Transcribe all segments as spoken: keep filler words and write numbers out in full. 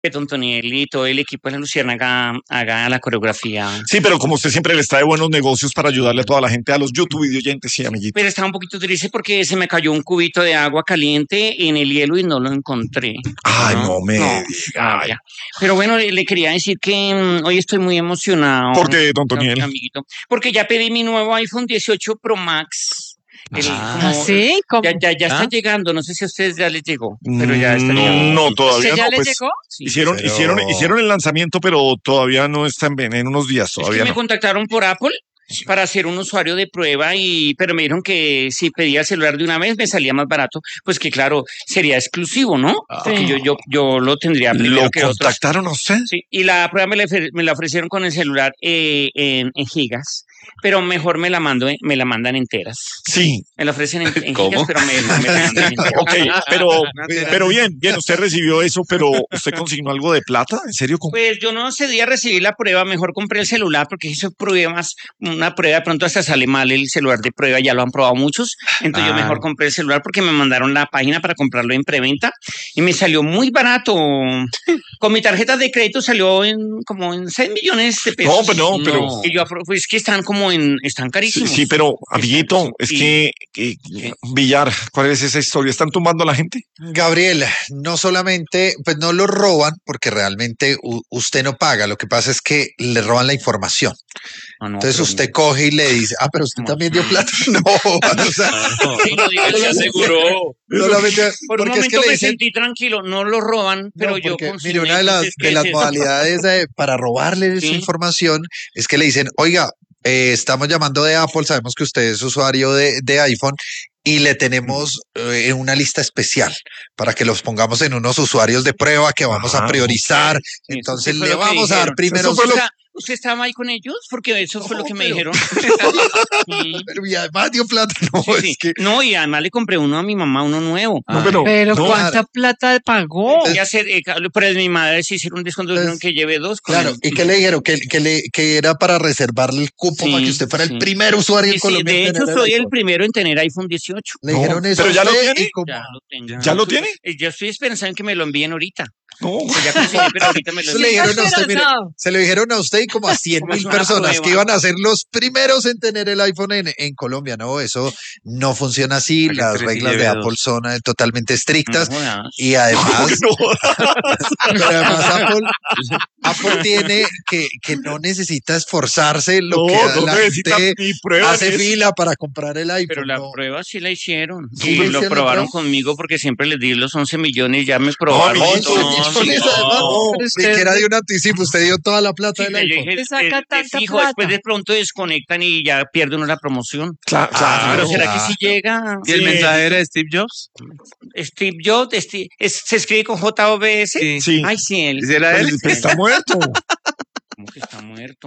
que Tontoniel y todo el equipo de la Luciérnaga haga la coreografía. Sí, pero como usted siempre les trae buenos negocios para ayudarle a toda la gente, a los YouTube videoyentes, sí, amiguito. Pero estaba un poquito triste porque se me cayó un cubito de agua caliente en el hielo y no lo encontré. Ay, no, no me no, diga. ya. Pero bueno, le, le quería decir que um, hoy estoy muy emocionado. ¿Por qué, don Toniel? Amiguito, porque ya pedí mi nuevo iPhone dieciocho Pro Max. El, Ah, como, ¿sí? ¿Cómo? Ya, ya, ya ¿Ah? está llegando, no sé si a ustedes ya les llegó, pero ya está llegando. No, todavía ¿Ya no. le Pues, llegó? Sí. hicieron, Pero- hicieron, hicieron el lanzamiento, pero todavía no está en, en unos días, Es que todavía me no. contactaron por Apple para ser un usuario de prueba, y pero me dijeron que si pedía el celular de una vez me salía más barato, pues que claro, sería exclusivo, ¿no? Porque yo, yo, yo lo tendría primero ¿Lo que otros. contactaron a usted? Sí, y la prueba me la, ofre- me la ofrecieron con el celular eh, en, en gigas, pero mejor me la mando, en- me la mandan enteras. Sí. Me la ofrecen en, en ¿Cómo? gigas, pero me, me la mandan enteras. Ok, pero, pero bien, bien, usted recibió eso, pero ¿usted consignó algo de plata? ¿En serio? ¿Cómo? Pues yo no accedí a recibir la prueba, mejor compré el celular porque hice pruebas, una prueba de pronto hasta sale mal el celular de prueba, ya lo han probado muchos, entonces yo Ah. mejor compré el celular porque me mandaron la página para comprarlo en preventa y me salió muy barato. Con mi tarjeta de crédito salió en como en seis millones de pesos. No, pero no, pero- Y yo apro- pues que están como en, están Sí, carísimos. sí, pero, amiguito, es Sí. que, que- Villar, ¿cuál es esa historia? ¿Están tumbando a la gente? Gabriel, no solamente, pues no lo roban porque realmente u- usted no paga, lo que pasa es que le roban la información. Ah, no, Entonces pero- usted coge y le dice, ah, pero usted ¿Cómo? también dio plata. No, o sea, Sí, no digas, Se aseguró. solamente por un porque es que momento le me dicen, sentí tranquilo, no lo roban, pero no, yo porque, consigné, mire, una de las, entonces, ¿qué de las es eso? modalidades de- para robarle Sí. su información es que le dicen, oiga, eh, estamos llamando de Apple, sabemos que usted es usuario de, de iPhone y le tenemos eh, una lista especial para que los pongamos en unos usuarios de prueba que vamos Ajá, a priorizar. Sí, eso Entonces sí fue le lo que vamos a dar dijeron. primero. Eso fue lo- O sea, ¿usted estaba ahí con ellos? Porque eso fue lo No, que me pero- dijeron. Sí, Pero y además dio plata. No, sí, es sí. que No, y además le compré uno a mi mamá, uno nuevo. No, pero, Pero no, ¿cuánta plata pagó? Entonces- Ya hacer, eh, pero es mi madre sí hicieron un descuento, dijeron Entonces, que lleve dos. Con claro, el- ¿y qué le dijeron? Que, que, le, que era para reservarle el cupo Sí, para que usted fuera sí. el primer usuario Sí, en sí, Colombia. de en hecho, tener soy el iPhone. primero en tener iPhone dieciocho. Le No, dijeron eso. pero a ya lo usted tiene. y como- Ya lo tengo. ¿Ya lo tiene? Eh, Yo estoy pensando en que me lo envíen ahorita. no. Pues ya conseguí, pero ahorita me lo Eso le envían. dijeron a usted, mire, esperanzado. se lo dijeron a usted y como a cien Como mil es una personas prueba. que iban a ser los primeros en tener el iPhone en, en Colombia. No, eso no funciona así. Oye, Las pero si reglas de lleve Apple dos. son eh, totalmente estrictas. No jodas. Y además, No. pero además Apple, Apple tiene que, que no necesita esforzarse lo No, que no la necesita gente ni pruebas. hace es- fila para comprar el iPhone. Pero la no. prueba sí la hicieron. ¿Cómo Y hicieron lo la probaron prueba? conmigo porque siempre les di los once millones, ya me probaron. No, once no, millones, sí, además, pero ni usted- que era de un anticipo, usted dio toda la plata Sí, del yo iPhone. dije, ¿Te saca de- de tanta fijo, plata? después de pronto desconectan y ya pierde uno la promoción. Cla- Ah, claro. Pero ¿será que claro. si llega? ¿Y el Sí. mensaje era de Steve Jobs? Steve Jobs, Steve- es- se escribe con J O B S. Sí. Sí. Ay, sí, él. ¿Sí era Pero él? pues está muerto. ¿Cómo que está muerto?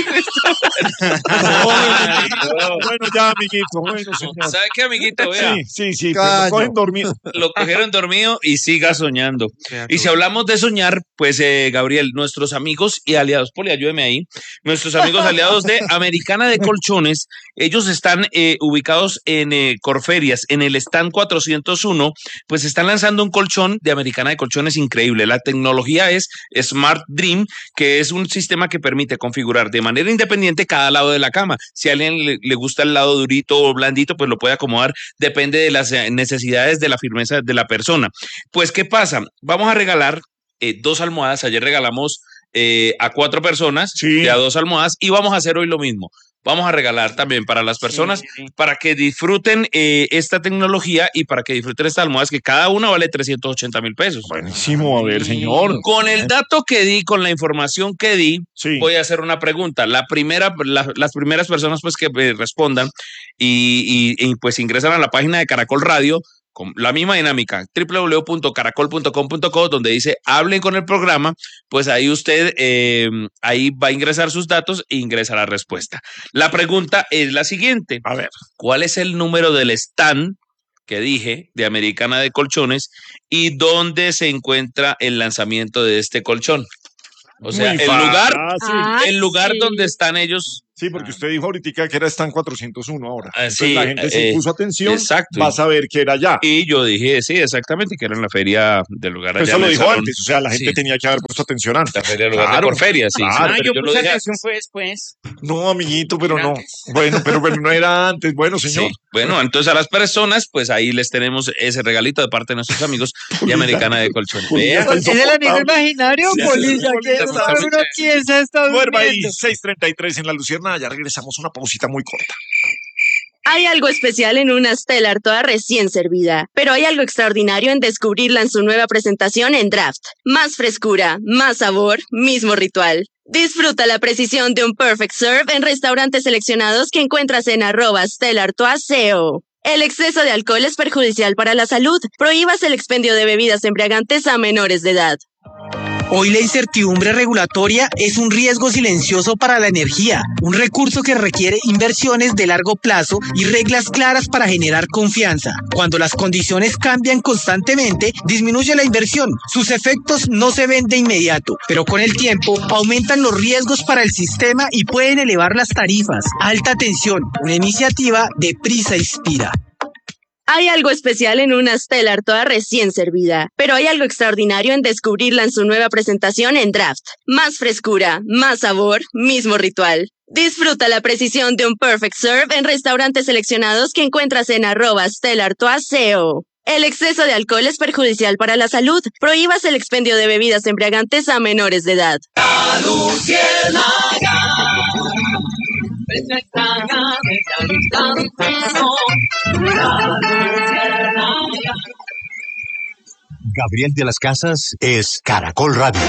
Bueno, ya, amiguito. Bueno, señor. ¿Sabe qué, amiguito? Vea, Sí, sí, sí. Caño. Pero cogen dormido. lo cogieron dormido y siga soñando. Y si hablamos de soñar, pues, eh, Gabriel, nuestros amigos y aliados, Poli, ayúdeme ahí, nuestros amigos aliados de Americana de Colchones, ellos están eh, ubicados en eh, Corferias, en el stand cuatrocientos uno, pues están lanzando un colchón de Americana de Colchones increíble. La tecnología es Smart Dream, que es un sistema que permite configurar de manera independiente cada lado de la cama. Si a alguien le, le gusta el lado durito o blandito, pues lo puede acomodar, depende de las eh, necesidades de la firmeza de la persona. Pues, ¿qué pasa? Vamos a regalar eh, dos almohadas. Ayer regalamos eh, a cuatro personas Sí. de a dos almohadas y vamos a hacer hoy lo mismo. Vamos a regalar también para las personas, Sí, sí. para que disfruten eh, esta tecnología y para que disfruten estas almohadas, que cada una vale trescientos ochenta mil pesos. Buenísimo, a ver, señor. Con el dato que di, con la información que di, Sí. voy a hacer una pregunta. La primera, la- las primeras personas pues que eh, respondan y, y- y, pues ingresan a la página de Caracol Radio con la misma dinámica, doble u doble u doble u punto caracol punto com punto co, donde dice hablen con el programa, pues ahí usted eh, ahí va a ingresar sus datos e ingresa la respuesta. La pregunta es la siguiente. A ver. ¿Cuál es el número del stand que dije de Americana de Colchones y dónde se encuentra el lanzamiento de este colchón? O sea, Muy el lugar, fácil. Ah, el lugar sí. donde están ellos Sí, porque usted dijo ahorita que era stand cuatrocientos uno ahora. Ah, Entonces sí, la gente se eh, puso atención, exacto. va a saber que era allá. Y yo dije, sí, exactamente, que era en la feria del lugar Pero allá. eso en lo el dijo salón. antes, o sea, la gente Sí, tenía que haber puesto atención antes. la feria del lugar de Claro, Corferia, sí. claro. sí. Ah, yo Pero lo puse dije atención antes. fue después. No, amiguito, pero ¿Era no. antes? Bueno, pero, pero no era antes. Bueno, señor. Sí. Bueno, entonces a las personas, pues ahí les tenemos ese regalito de parte de nuestros amigos de Polilla. Americana de Colchones. Polilla Vea. está ¿Es el amigo insoportable. imaginario, Sí, Polilla? sí, Que sí, uno sí, uno sí. piensa está Duerma ahí, durmiendo. seis treinta y tres en la Luciérnaga. Ya regresamos, una pausita muy corta. Hay algo especial en una Stellar toda recién servida, pero hay algo extraordinario en descubrirla en su nueva presentación en Draft. Más frescura, más sabor, mismo ritual. Disfruta la precisión de un Perfect Serve en restaurantes seleccionados que encuentras en arroba Stellar Toa C O. El exceso de alcohol es perjudicial para la salud. Prohíbas el expendio de bebidas embriagantes a menores de edad. Hoy la incertidumbre regulatoria es un riesgo silencioso para la energía, un recurso que requiere inversiones de largo plazo y reglas claras para generar confianza. Cuando las condiciones cambian constantemente, disminuye la inversión. Sus efectos no se ven de inmediato, pero con el tiempo aumentan los riesgos para el sistema y pueden elevar las tarifas. Alta tensión, una iniciativa de Prisa Inspira. Hay algo especial en una Stellar toda recién servida, pero hay algo extraordinario en descubrirla en su nueva presentación en Draft. Más frescura, más sabor, mismo ritual. Disfruta la precisión de un Perfect Serve en restaurantes seleccionados que encuentras en arroba Stellar Toa C O. El exceso de alcohol es perjudicial para la salud. Prohíbas el expendio de bebidas embriagantes a menores de edad. Gabriel de las Casas es Caracol Radio.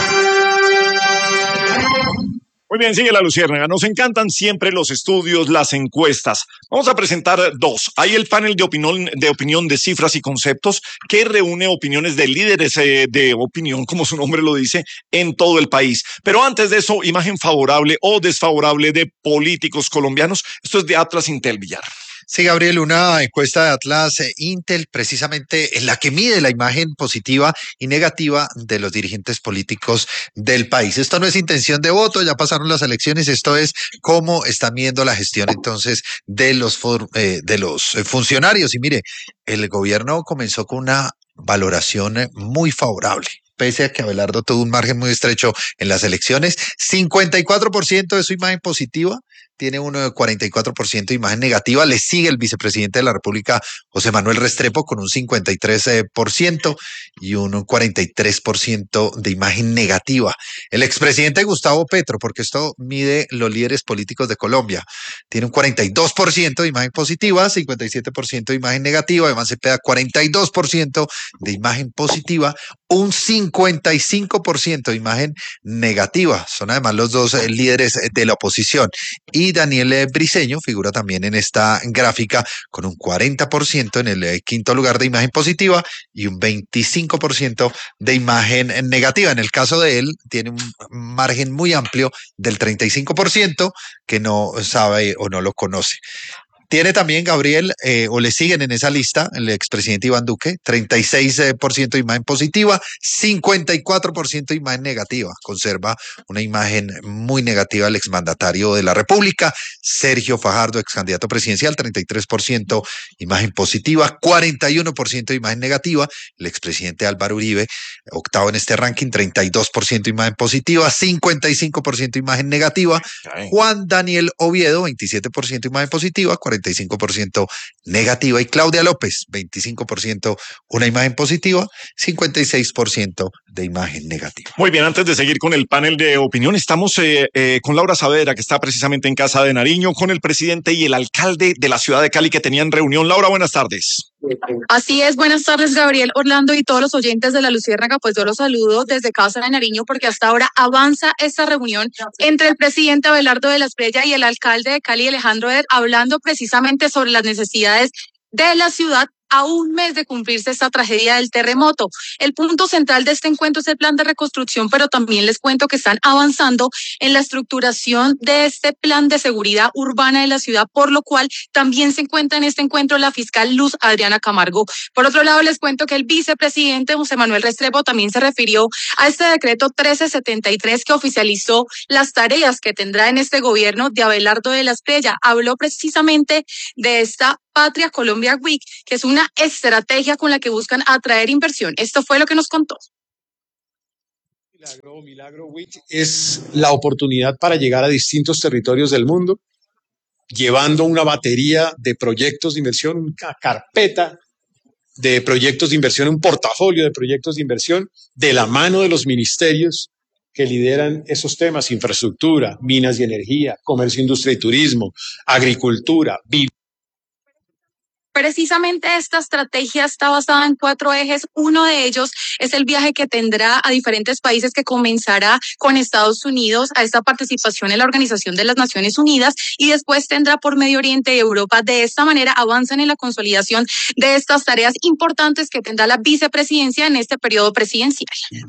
Muy bien, sigue la Luciérnaga. Nos encantan siempre los estudios, las encuestas. Vamos a presentar dos. Hay el panel de opinión de, opinión de cifras y conceptos que reúne opiniones de líderes eh, de opinión, como su nombre lo dice, en todo el país. Pero antes de eso, imagen favorable o desfavorable de políticos colombianos. Esto es de Atlas Intel Villar. Sí, Gabriel, una encuesta de Atlas eh, Intel, precisamente en la que mide la imagen positiva y negativa de los dirigentes políticos del país. Esto no es intención de voto, ya pasaron las elecciones, esto es cómo están viendo la gestión entonces de los, for, eh, de los funcionarios. Y mire, el gobierno comenzó con una valoración muy favorable. Pese a que Abelardo tuvo un margen muy estrecho en las elecciones, cincuenta y cuatro por ciento de su imagen positiva, tiene un cuarenta y cuatro por ciento de imagen negativa, le sigue el vicepresidente de la República, José Manuel Restrepo, con un cincuenta y tres por ciento y un cuarenta y tres por ciento de imagen negativa. El expresidente Gustavo Petro, porque esto mide los líderes políticos de Colombia, tiene un cuarenta y dos por ciento de imagen positiva, cincuenta y siete por ciento de imagen negativa, además se pega cuarenta y dos por ciento de imagen positiva, un cincuenta y cinco por ciento de imagen negativa. Son además los dos eh, líderes de la oposición. Y Daniel eh, Briceño figura también en esta gráfica con un cuarenta por ciento en el eh, quinto lugar de imagen positiva y un veinticinco por ciento de imagen negativa. En el caso de él, tiene un margen muy amplio del treinta y cinco por ciento que no sabe o no lo conoce. Tiene también Gabriel, eh, o le siguen en esa lista, el expresidente Iván Duque, treinta y seis por ciento de imagen positiva, cincuenta y cuatro por ciento de imagen negativa. Conserva una imagen muy negativa el exmandatario de la República, Sergio Fajardo, ex candidato presidencial, treinta y tres por ciento imagen positiva, cuarenta y uno por ciento de imagen negativa. El expresidente Álvaro Uribe, octavo en este ranking, treinta y dos por ciento imagen positiva, cincuenta y cinco por ciento imagen negativa. Juan Daniel Oviedo, veintisiete por ciento imagen positiva, cuarenta y cinco por ciento negativa, y Claudia López, veinticinco por ciento una imagen positiva, cincuenta y seis por ciento de imagen negativa. Muy bien, antes de seguir con el panel de opinión, estamos eh, eh, con Laura Saavedra, que está precisamente en Casa de Nariño, con el presidente y el alcalde de la ciudad de Cali, que tenían reunión. Laura, buenas tardes. Así es, buenas tardes, Gabriel, Orlando y todos los oyentes de la Luciérnaga. Pues yo los saludo desde Casa de Nariño porque hasta ahora avanza esta reunión entre el presidente Abelardo de la Espriella y el alcalde de Cali, Alejandro Eder, hablando precisamente sobre las necesidades de la ciudad a un mes de cumplirse esta tragedia del terremoto. El punto central de este encuentro es el plan de reconstrucción, pero también les cuento que están avanzando en la estructuración de este plan de seguridad urbana de la ciudad, por lo cual también se encuentra en este encuentro la fiscal Luz Adriana Camargo. Por otro lado, les cuento que el vicepresidente José Manuel Restrepo también se refirió a este decreto trece setenta y tres que oficializó las tareas que tendrá en este gobierno de Abelardo de la Espriella. Habló precisamente de esta Patria Colombia Week, que es una estrategia con la que buscan atraer inversión. Esto fue lo que nos contó. Milagro, Milagro Week es la oportunidad para llegar a distintos territorios del mundo, llevando una batería de proyectos de inversión, una carpeta de proyectos de inversión, un portafolio de proyectos de inversión de la mano de los ministerios que lideran esos temas: infraestructura, minas y energía, comercio, industria y turismo, agricultura, vivienda. Precisamente esta estrategia está basada en cuatro ejes. Uno de ellos es el viaje que tendrá a diferentes países, que comenzará con Estados Unidos a esta participación en la Organización de las Naciones Unidas, y después tendrá por Medio Oriente y Europa. De esta manera avanzan en la consolidación de estas tareas importantes que tendrá la vicepresidencia en este periodo presidencial.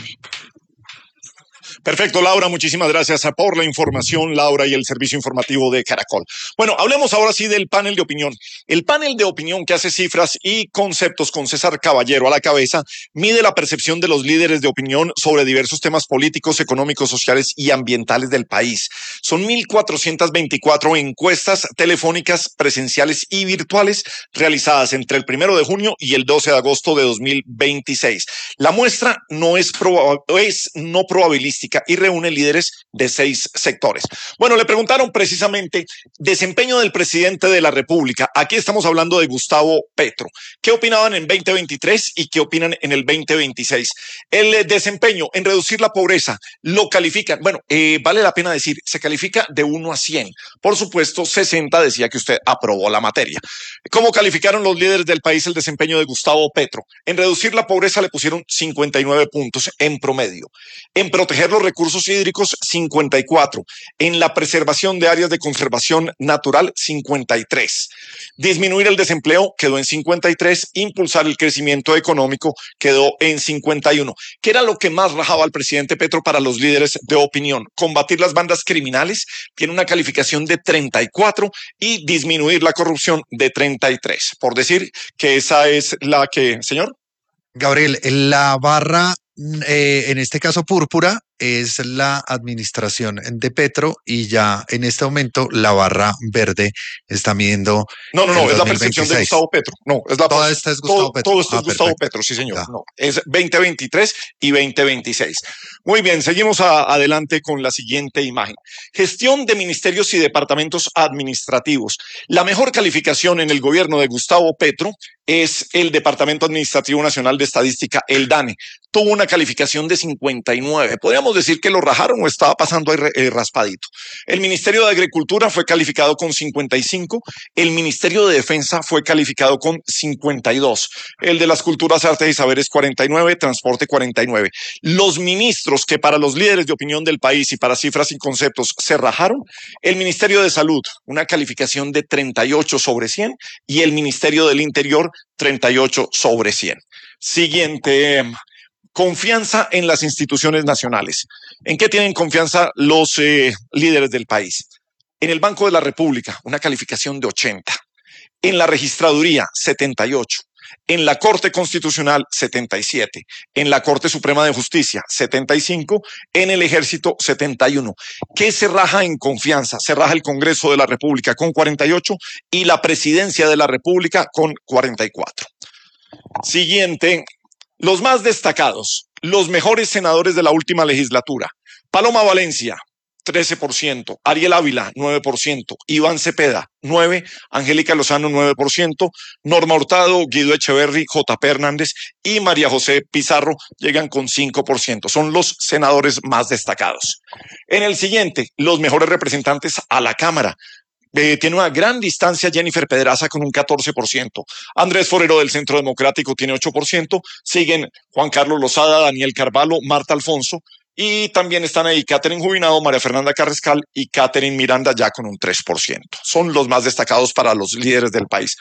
Perfecto, Laura, muchísimas gracias por la información, Laura, y el servicio informativo de Caracol. Bueno, hablemos ahora sí del panel de opinión. El panel de opinión, que hace cifras y conceptos con César Caballero a la cabeza, mide la percepción de los líderes de opinión sobre diversos temas políticos, económicos, sociales y ambientales del país. Son mil cuatrocientas veinticuatro encuestas telefónicas, presenciales y virtuales realizadas entre el primero de junio y el doce de agosto de dos mil veintiséis. La muestra no es, proba- es no probabilística y reúne líderes de seis sectores. Bueno, le preguntaron precisamente desempeño del presidente de la República. Aquí estamos hablando de Gustavo Petro. ¿Qué opinaban en veinte veintitrés y qué opinan en el veinte veintiséis? El desempeño en reducir la pobreza lo califican, bueno, eh, vale la pena decir, se califica de uno a cien. Por supuesto, sesenta decía que usted aprobó la materia. ¿Cómo calificaron los líderes del país el desempeño de Gustavo Petro? En reducir la pobreza le pusieron cincuenta y nueve puntos en promedio. En proteger los recursos hídricos, cincuenta y cuatro. En la preservación de áreas de conservación natural, cincuenta y tres. Disminuir el desempleo quedó en cincuenta y tres. Impulsar el crecimiento económico quedó en cincuenta y uno. ¿Qué era lo que más rajaba al presidente Petro para los líderes de opinión? Combatir las bandas criminales, tiene una calificación de treinta y cuatro, y disminuir la corrupción de treinta y tres. Por decir que esa es la que, señor. Gabriel, la barra, eh, en este caso púrpura, es la administración de Petro, y ya en este momento la barra verde está midiendo. No, no, no, el es la dos mil percepción de veintiséis. Gustavo Petro. No, es la Toda esta es Gustavo todo, Petro. todo esto Ah, es Gustavo perfecto. Petro, sí, señor. Ya. No, es veinte veintitrés y veinte veintiséis. Muy bien, seguimos a- adelante con la siguiente imagen. Gestión de ministerios y departamentos administrativos. La mejor calificación en el gobierno de Gustavo Petro es el Departamento Administrativo Nacional de Estadística, el DANE. Tuvo una calificación de cincuenta y nueve. Podríamos decir que lo rajaron o estaba pasando ahí re- eh, raspadito. El Ministerio de Agricultura fue calificado con cincuenta y cinco. El Ministerio de Defensa fue calificado con cincuenta y dos. El de las Culturas, Artes y Saberes, cuarenta y nueve. Transporte, cuarenta y nueve. Los ministros que para los líderes de opinión del país y para cifras y conceptos se rajaron: el Ministerio de Salud, una calificación de treinta y ocho sobre cien, y el Ministerio del Interior, treinta y ocho sobre cien. Siguiente. Confianza en las instituciones nacionales. ¿En qué tienen confianza los eh, líderes del país? En el Banco de la República, una calificación de ochenta. En la Registraduría, setenta y ocho. En la Corte Constitucional, setenta y siete. En la Corte Suprema de Justicia, setenta y cinco. En el Ejército, setenta y uno. ¿Qué se raja en confianza? Se raja el Congreso de la República con cuarenta y ocho y la Presidencia de la República con cuarenta y cuatro. Siguiente. Los más destacados, los mejores senadores de la última legislatura: Paloma Valencia, trece por ciento, Ariel Ávila, nueve por ciento, Iván Cepeda, nueve por ciento, Angélica Lozano, nueve por ciento, Norma Hurtado, Guido Echeverry, J P Hernández y María José Pizarro llegan con cinco por ciento. Son los senadores más destacados. En el siguiente, los mejores representantes a la Cámara. Eh, tiene una gran distancia Jennifer Pedraza con un catorce por ciento. Andrés Forero del Centro Democrático tiene ocho por ciento. Siguen Juan Carlos Lozada, Daniel Carvalho, Marta Alfonso. Y también están ahí Catherine Jubinado, María Fernanda Carrascal y Catherine Miranda, ya con un tres por ciento. Son los más destacados para los líderes del país.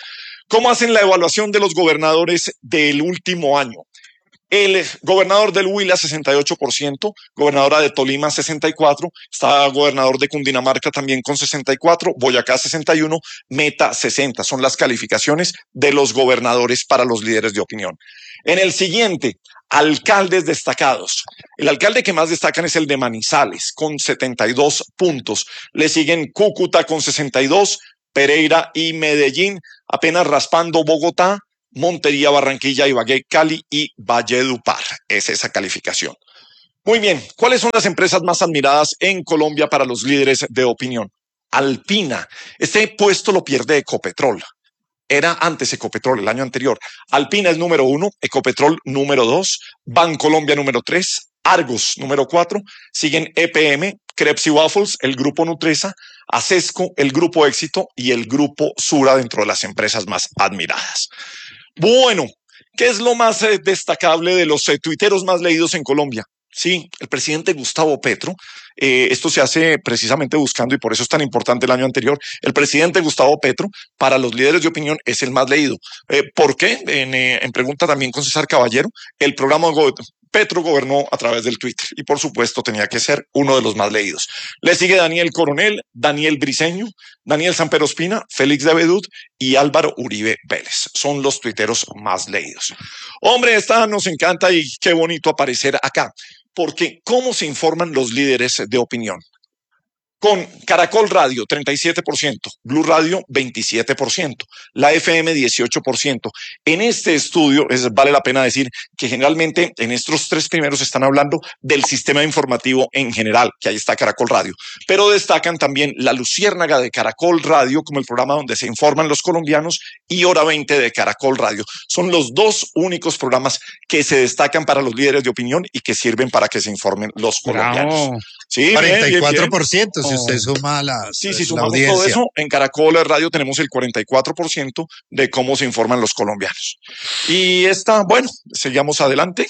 ¿Cómo hacen la evaluación de los gobernadores del último año? El gobernador del Huila, sesenta y ocho por ciento, gobernadora de Tolima, sesenta y cuatro por ciento, está gobernador de Cundinamarca también con sesenta y cuatro por ciento, Boyacá, sesenta y uno por ciento, Meta, sesenta por ciento. Son las calificaciones de los gobernadores para los líderes de opinión. En el siguiente, alcaldes destacados. El alcalde que más destacan es el de Manizales, con setenta y dos puntos. Le siguen Cúcuta con sesenta y dos, Pereira y Medellín, apenas raspando Bogotá, Montería, Barranquilla, Ibagué, Cali y Valledupar. Es esa calificación. Muy bien, ¿cuáles son las empresas más admiradas en Colombia para los líderes de opinión? Alpina. Este puesto lo pierde Ecopetrol. Era antes Ecopetrol, el año anterior. Alpina es número uno, Ecopetrol número dos, Bancolombia número tres, Argos número cuatro, siguen E P M, Crepes y Waffles, el grupo Nutresa, Acesco, el grupo Éxito y el grupo Sura dentro de las empresas más admiradas. Bueno, ¿qué es lo más eh, destacable de los eh, tuiteros más leídos en Colombia? Sí, el presidente Gustavo Petro. Eh, esto se hace precisamente buscando, y por eso es tan importante el año anterior, el presidente Gustavo Petro para los líderes de opinión es el más leído. Eh, ¿Por qué? En, eh, en pregunta también con César Caballero, el programa Go Petro gobernó a través del Twitter y por supuesto tenía que ser uno de los más leídos. Le sigue Daniel Coronel, Daniel Briceño, Daniel Samper Ospina, Félix de Abedud y Álvaro Uribe Vélez. Son los tuiteros más leídos. Hombre, esta nos encanta y qué bonito aparecer acá. Porque ¿cómo se informan los líderes de opinión? Con Caracol Radio, treinta y siete por ciento, Blue Radio, veintisiete por ciento, la F M, dieciocho por ciento. En este estudio, es, vale la pena decir que generalmente en estos tres primeros están hablando del sistema informativo en general, que ahí está Caracol Radio, pero destacan también La Luciérnaga de Caracol Radio como el programa donde se informan los colombianos y Hora veinte de Caracol Radio. Son los dos únicos programas que se destacan para los líderes de opinión y que sirven para que se informen los colombianos. Bravo. Sí, cuarenta y cuatro por bien, ciento, si usted suma las, sí, si la sumamos audiencia. todo eso, en Caracol Radio tenemos el cuarenta y cuatro por ciento de cómo se informan los colombianos. Y esta, bueno, seguimos adelante.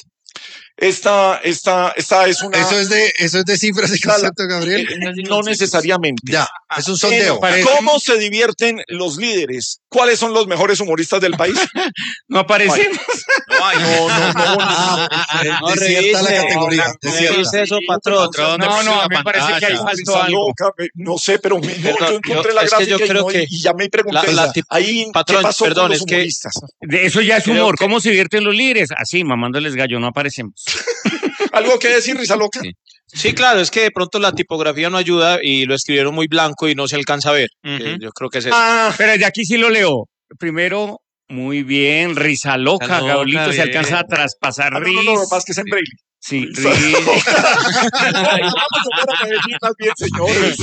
Esta, esta, esta es una... Eso es de, eso es de cifras y conceptos, Gabriel. Eh, no necesariamente. Ya, es un sondeo. Eh, ¿Cómo se divierten los líderes? ¿Cuáles son los mejores humoristas del país? No aparecemos. Ay, no, no, no. Ah, No desierta la revise, categoría. no desierta. revise eso, patrón. No, no, me parece que ahí faltó algo. Loca, no sé, pero me, no, yo encontré yo- la es que gráfica yo y, creo no, que y ya me pregunté, la- la tip- ahí, patrón, ¿qué pasó perdón, con los es que- humoristas? De eso ya es Creo humor. que- ¿Cómo se divierten los líderes? Así, mamándoles gallo, no aparecemos. ¿Algo que decir, Risa Loca? Sí. Sí, claro, es que de pronto la tipografía no ayuda y lo escribieron muy blanco y no se alcanza a ver. Ujú. Eh, Yo creo que es eso. Ah, Pero de aquí sí lo leo. Primero, muy bien, risa loca, Risa loca, Gaulito, se bien. alcanza a traspasar ah, no, ris. no, no, lo que pasa es que es en braille. Sí, Risa ris. Loca. Ay, vamos a ver a Medellín más bien, señores.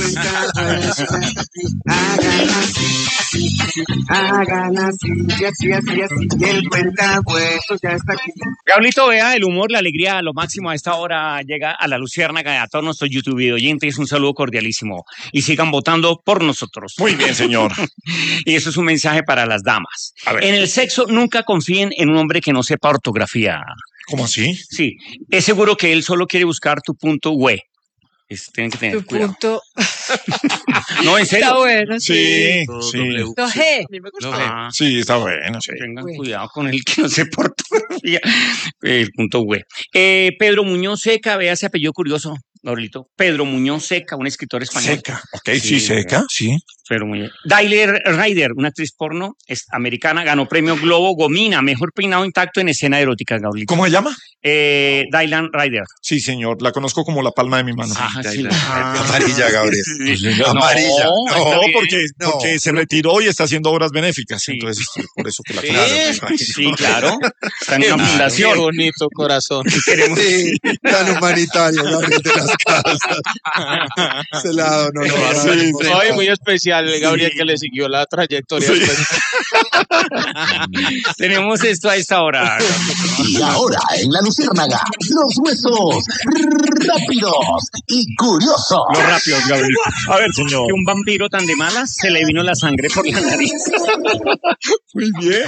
Hagan así, así, así, así, el cuentacuentos ya está aquí. Gaulito, vea, el humor, la alegría, lo máximo a esta hora llega a la Luciérnaga y a todos nuestros YouTube oyentes. Un saludo cordialísimo. Y sigan votando por nosotros. Muy bien, señor. Y eso es un mensaje para las damas. A ver. En el sexo, nunca confíen en un hombre que no sepa ortografía. ¿Cómo así? Sí, es seguro que él solo quiere buscar tu punto güey. Es- Tienen que tener Tu cuidado. punto. No, en serio. Está bueno, sí. Sí, sí. Lo G. Ah, Sí, está bueno, sí. tengan Güey. cuidado con el que no sepa ortografía. El punto güey. Eh, Pedro Muñoz Seca, vea ese apellido curioso, Gabrielito. Pedro Muñoz Seca, un escritor español. Seca. Ok, sí, Sí, seca, sí. Pedro Muñoz. Dyler Ryder, una actriz porno es americana, ganó premio Globo Gomina, mejor peinado intacto en escena erótica, Gabrielito. ¿Cómo se llama? Eh, Dylan Ryder. Sí, señor, la conozco como la palma de mi mano. Ajá, sí. Dylan. Ah. Amarilla, Gabriel. Sí. Amarilla. No, No, está bien. porque, No. porque se retiró y está haciendo obras benéficas. Sí. Entonces, por eso que la Sí. conozco. Sí, claro. Está en una Qué fundación. bonito corazón. Queremos- Sí, tan humanitario, Gabriel de las Casas. Ese lado, no, no, Sí, Gabriel, sí. Ay, muy especial, Gabriel, que le siguió la trayectoria. Sí. Pues, Tenemos esto a esta hora. Y ahora en la Luciérnaga, los huesos rápidos y curiosos. Los rápidos, Gabriel. A ver, señor. Que un vampiro tan de malas se le vino la sangre por la nariz. Muy bien.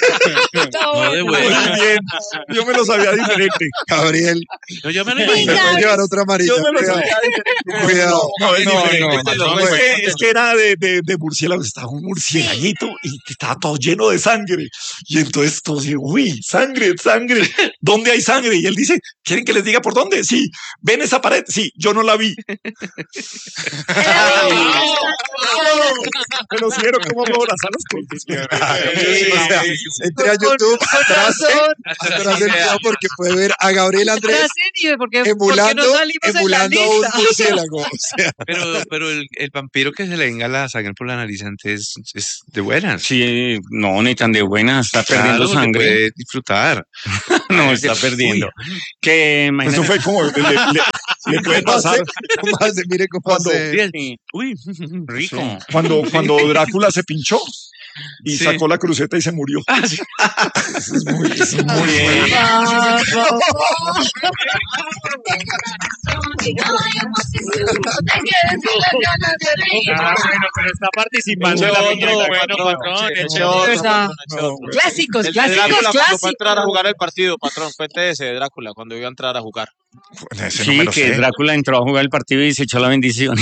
Está no, de bueno. Muy buena. bien. Yo me lo sabía diferente. Gabriel, No, yo me lo imagino Venga. puede llevar otra amarilla. Yo me lo Cuidado. sabía. Cuidado. No, es No, diferente. no, no, es, no, que, no. es que era de, de, de murciélago, estaba un murcielaguito y estaba todo lleno de sangre. Y entonces todos dicen, uy, sangre, sangre. ¿Dónde hay sangre? Y él dice, ¿quieren que les diga por dónde? Sí. ¿Ven esa pared? Sí, yo no la vi. Pero si vieron cómo puedo abrazar los cortes. O sea, entre a YouTube atrás, atrás del video porque puede ver a Gabriel Andrés emulando, emulando a un murciélago. O sea, Pero, pero el, el vampiro que se le venga la sangre por la nariz antes es, es de buenas. Sí, no, ni tan de buena, está Claro, perdiendo porque sangre. puede disfrutar. No, está perdiendo. Que Eso imagínate. fue como, le, le- le puede pasar ¿cómo hace? Mire cómo Cuando- hace. Sí. Uy, rico. cuando, cuando Drácula se pinchó y Sí. sacó la cruceta y se murió. Eso es muy, eso es muy Bien. Ah, bueno, pero está participando en la piñata. Bueno, patrón, eche otro. El Clásicos, de clásicos, Drácula cuando fue a clásicos. entrar a jugar el partido, patrón. Cuente ese de Drácula cuando iba a entrar a jugar. Ese no Sí, me lo que sé. Drácula entró a jugar el partido y se echó la bendición.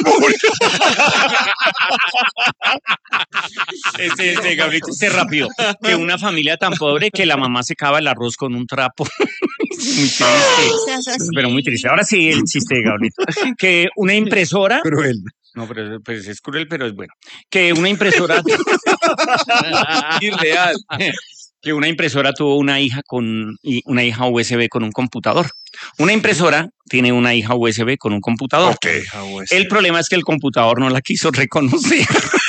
Este, este, Gabriel, este rápido. Que una familia tan pobre que la mamá secaba el arroz con un trapo. Muy triste. Pero muy triste. Ahora sí, el chiste de Gabriel. Que una impresora. Cruel. No, pero pues, es cruel, pero es bueno. Que una impresora. Irreal. Que una impresora tuvo una hija con y una hija U S B con un computador. Una impresora tiene una hija U S B con un computador. Ok. El problema es que el computador no la quiso reconocer.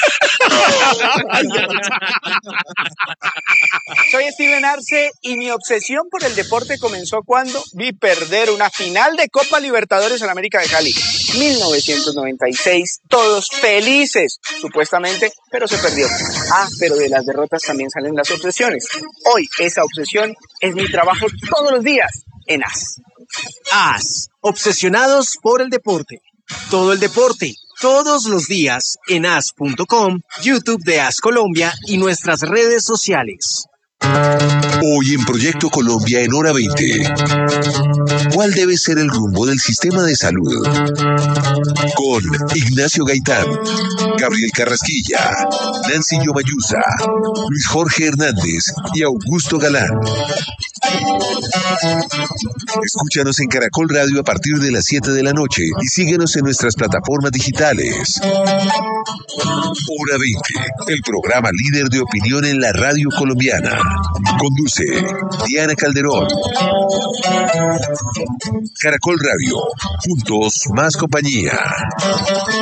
Soy Steven Arce y mi obsesión por el deporte comenzó cuando vi perder una final de Copa Libertadores en América de Cali. mil novecientos noventa y seis, todos felices, supuestamente, pero se perdió. Ah, pero de las derrotas también salen las obsesiones. Hoy esa obsesión es mi trabajo todos los días en A S. A S, obsesionados por el deporte. Todo el deporte, todos los días en A S punto com, YouTube de A S Colombia y nuestras redes sociales. Hoy en Proyecto Colombia en Hora veinte. ¿Cuál debe ser el rumbo del sistema de salud? Con Ignacio Gaitán, Gabriel Carrasquilla, Nancy Yomayusa, Luis Jorge Hernández y Augusto Galán. Escúchanos en Caracol Radio a partir de las siete de la noche y síguenos en nuestras plataformas digitales. Hora veinte, el programa líder de opinión en la radio colombiana. Conduce Diana Calderón. Caracol Radio, juntos más compañía.